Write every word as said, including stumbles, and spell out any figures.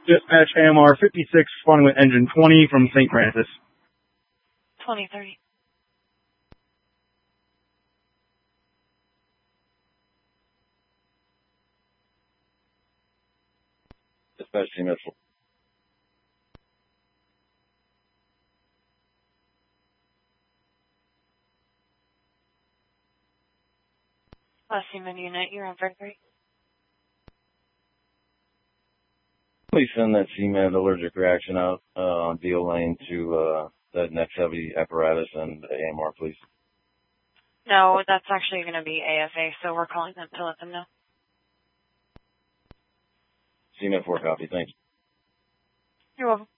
Dispatch A M R fifty-six, responding with engine twenty from Saint Francis. twenty thirty. Dispatch team at four. Last human unit, you're on Frederick. Please send that C M A D allergic reaction out uh, on Deal Lane to uh, that next heavy apparatus and A M R, please. No, that's actually going to be A F A, so we're calling them to let them know. C M A D four copy, thanks. You're welcome.